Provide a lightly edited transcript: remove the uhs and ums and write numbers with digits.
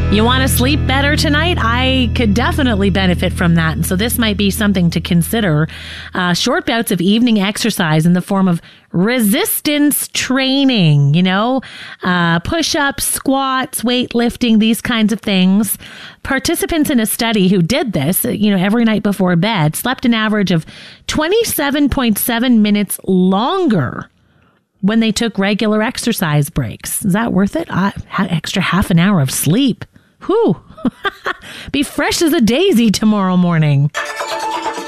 You want to sleep better tonight? I could definitely benefit from that. And so this might be something to consider. Short bouts of evening exercise in the form of resistance training, push-ups, squats, weightlifting, these kinds of things. Participants in a study who did this, every night before bed, slept an average of 27.7 minutes longer when they took regular exercise breaks. Is that worth it? Extra half an hour of sleep. Whew. Be fresh as a daisy tomorrow morning.